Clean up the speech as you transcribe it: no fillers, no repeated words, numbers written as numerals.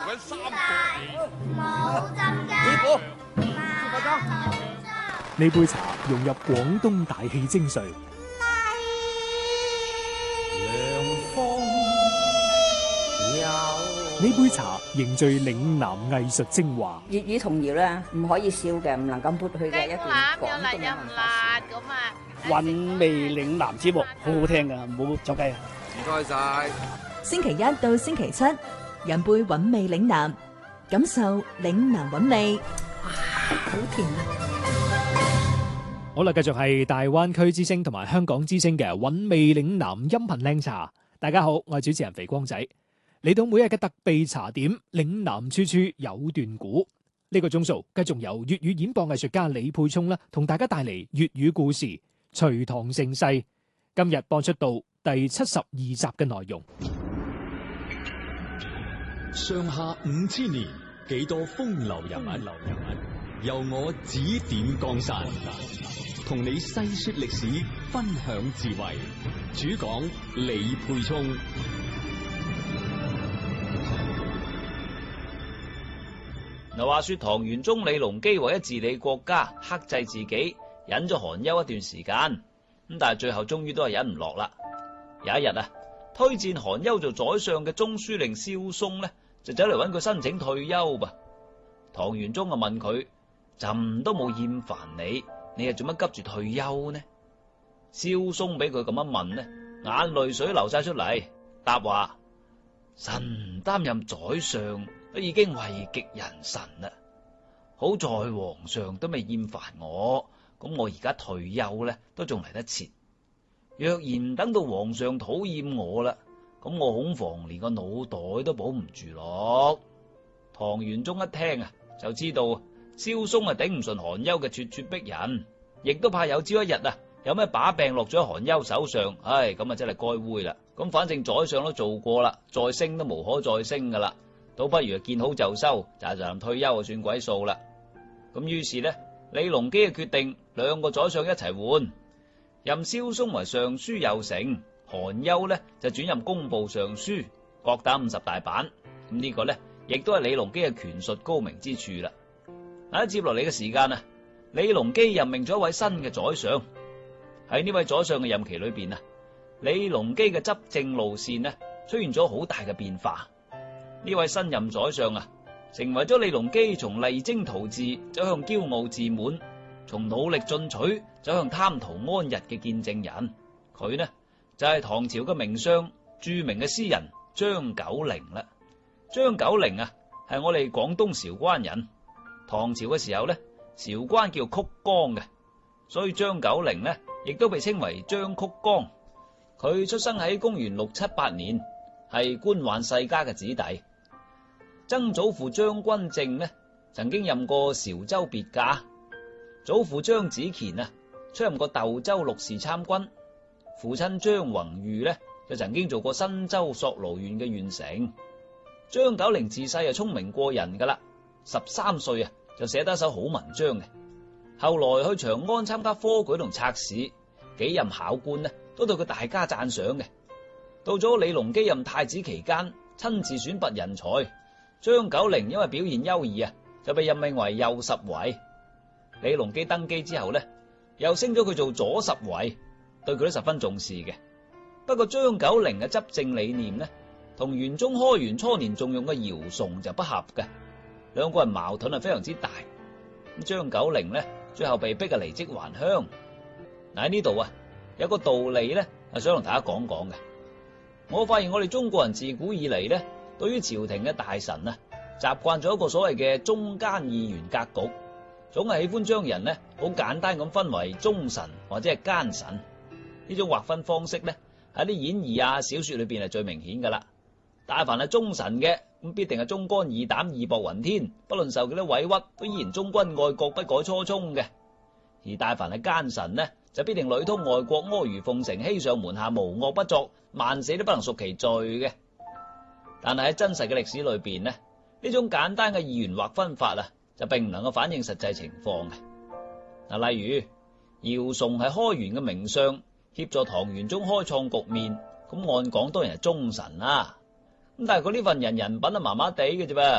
搵3個。 冇針呢呢杯茶融入廣東大氣精髓，呢杯茶凝聚嶺南藝術精華。 粵語童謠咧，唔可以笑嘅，唔能夠抹去嘅一段廣東嘅文化。 韻味嶺南節目好好聽噶，唔好走雞啊！ 唔該晒。 星期一到星期七，飲杯韻味嶺南，感受嶺南韻味。哇，好甜啊！ 好啦，繼續係大灣區之聲同埋香港之聲嘅韻味嶺南音頻靚茶。大家好，我係主持人肥光仔。嚟到每日嘅特備茶點，嶺南處處有段古。呢個鐘數繼續由粵語演播藝術家李沛聰啦，同大家帶嚟粵語故事《隋唐盛世》。今日播出到第72集嘅內容。 上下5000年，幾多風流人物，由我指點江山，同你細說歷史，分享智慧。主講李沛聰。 嗱，話說唐玄宗李隆基為咗治理國家，克制自己，忍咗寒休一段時間，咁但係最後終於都係忍唔落啦。有一日啊，推薦寒休做宰相嘅中書令蕭嵩呢，就走嚟揾佢申請退休噃。唐玄宗啊問佢：朕都冇厭煩你又做乜急住退休呢？蕭嵩俾佢咁樣問呢，眼淚水流晒出嚟，答話：臣擔任宰相都已經位極人臣啦，好在皇上都未厭煩我，咁我而家退休呢都仲嚟得切。若然等到皇上討厭我啦，咁我恐防連個腦袋都保唔住咯。唐玄宗一聽啊，就知道蕭嵩係頂唔順寒休嘅咄咄逼人，亦都怕有朝一日啊有咩把柄落咗寒休手上，咁啊真係該煨啦。咁反正宰相都做過啦，再升都無可再升噶啦，倒不如見好就收，就退休就算鬼數啦。咁於是呢，李隆基嘅決定兩個宰相一齊換，任蕭嵩為尚書右丞，寒休呢就轉任工部尚書，各打50大板。咁呢個呢亦都係李隆基嘅權術高明之處啦。喺接落嚟嘅時間啊，李隆基任命咗一位新嘅宰相。喺呢位宰相嘅任期裏邊啊，李隆基嘅執政路線呢出現咗好大嘅變化。呢位新任宰相啊，成為咗李隆基從勵精圖治走向驕傲自滿，從努力進取走向貪圖安逸嘅見證人。佢呢就係唐朝嘅名相，著名嘅詩人張九齡啦。張九齡啊係我哋廣東韶關人。唐朝嘅時候呢，韶關叫曲江嘅，所以張九齡呢亦都被稱為張曲江。佢出生喺公元678年，係官宦世家嘅子弟。曾祖父張君正呢，曾經任過韶州別駕；祖父張子虔啊，出任過竇州陸氏參軍；父親張宏裕呢，就曾經做過新州索盧縣嘅縣丞。張九齡自細就聰明過人噶啦，13歲啊就寫得一首好文章嘅。後來去長安參加科舉同測試，幾任考官呢都對佢大加讚賞嘅。到咗李隆基任太子期間，親自選拔人才，張九齡因為表現優異啊，就被任命為右拾遺。李隆基登基之後呢，又升咗佢做左拾遺，對佢都十分重視嘅。不過張九齡嘅執政理念呢，同玄宗開元初年重用嘅姚崇就不合嘅，兩個人矛盾係非常之大。咁張九齡呢，最後被逼離職還鄉。嗱，喺呢度啊，有個道理呢，係想同大家講講嘅。我發現我哋中國人自古以嚟呢，對於朝廷嘅大臣啊，習慣咗一個所謂嘅中間議員格局，總係喜歡將人呢好簡單咁分為忠臣或者係奸臣。呢種劃分方式呢，喺啲演義啊、小說裏邊係最明顯噶啦。但凡係忠臣嘅，咁必定係忠肝義膽、義薄雲天，不論受幾多委屈，都依然忠君愛國，不改初衷嘅。而但凡係奸臣呢，就必定裏通外國、阿諛奉承、欺上瞞下、無惡不作，萬死都不能贖其罪嘅。但係喺真實嘅歷史裏邊呢，呢種簡單嘅議員劃分法啊，就並唔能夠反映實際情況嘅。嗱，例如姚崇係開元嘅名相，協助唐玄宗開創局面，咁按講當然係忠臣啦。咁但係佢呢份人品啊麻麻地嘅啫噃，